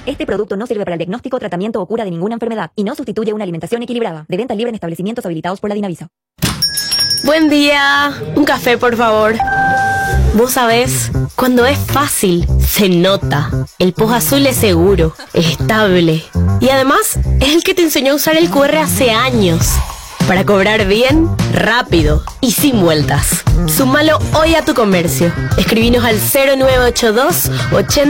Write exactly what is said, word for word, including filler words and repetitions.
Este producto no sirve para el diagnóstico, tratamiento o cura de ninguna enfermedad y no sustituye una alimentación equilibrada. De venta libre en establecimientos habilitados por la Dinavisa. Buen día. Un café, por favor. Vos sabés, cuando es fácil, se nota. El Post Azul es seguro, estable. Y además, es el que te enseñó a usar el Q R hace años. Para cobrar bien, rápido y sin vueltas. Súmalo hoy a tu comercio. Escribinos al cero nueve ocho dos ochenta